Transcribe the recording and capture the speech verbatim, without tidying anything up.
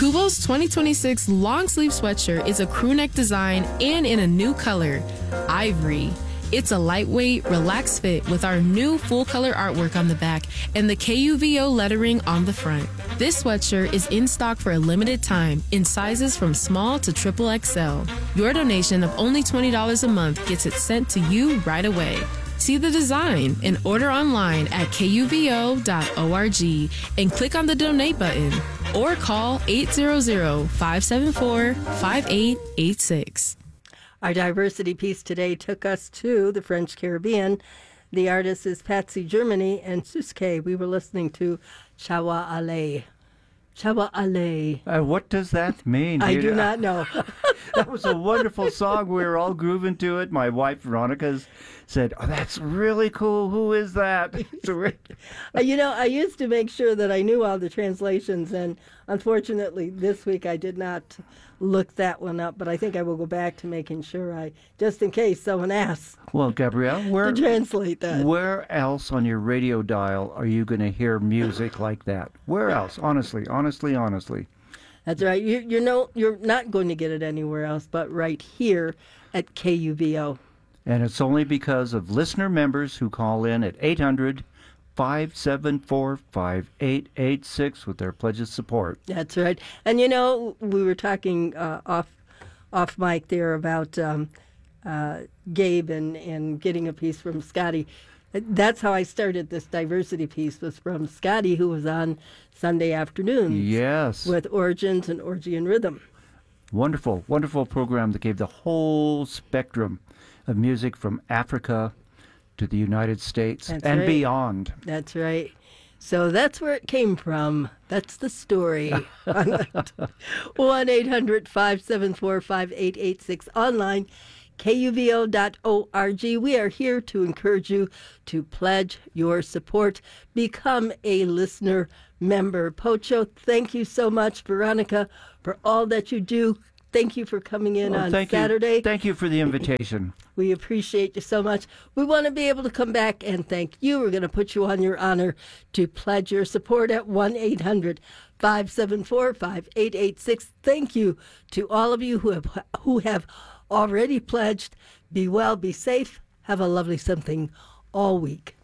Kubo's twenty twenty-six long sleeve sweatshirt is a crew neck design and in a new color, ivory. It's a lightweight, relaxed fit with our new full color artwork on the back and the K U V O lettering on the front. This sweatshirt is in stock for a limited time in sizes from small to triple X L. Your donation of only twenty dollars a month gets it sent to you right away. See the design and order online at K U V O dot org and click on the donate button or call eight hundred, five seven four, five eight eight six. Our diversity piece today took us to the French Caribbean. The artist is Patsy Germany and Suske. We were listening to Chawa Ale. Chawa Ale. Uh, what does that mean? I You do know, not know. That was a wonderful song. We were all grooving to it. My wife, Veronica, said, oh, that's really cool. Who is that? Uh, you know, I used to make sure that I knew all the translations, and unfortunately this week I did not look that one up, but I think I will go back to making sure I, just in case someone asks, Well, Gabrielle, where, to translate that. where else on your radio dial are you going to hear music like that? Where else? Honestly, honestly, honestly. That's right. You, you know, you're not going to get it anywhere else but right here at K U V O. And it's only because of listener members who call in at eight hundred, five seven four, five eight eight six with their pledge of support. That's right. And you know, we were talking uh, off off mic there about um, uh, Gabe and, and getting a piece from Scotty. That's how I started this diversity piece, was from Scotty, who was on Sunday afternoons. Yes. With Origins and Orgy and Rhythm. Wonderful, wonderful program that gave the whole spectrum of music from Africa to the United States That's and right. beyond. That's right. So that's where it came from. That's the story. one eight hundred, five seven four, five eight eight six online, K U V O dot org. We are here to encourage you to pledge your support. Become a listener member. Pocho, thank you so much, Veronica, for all that you do. Thank you for coming in Well, on thank Saturday. You. Thank you for the invitation. We appreciate you so much. We want to be able to come back and thank you. We're going to put you on your honor to pledge your support at one eight hundred, five seven four, five eight eight six. Thank you to all of you who have who have already pledged. Be well, be safe, have a lovely something all week.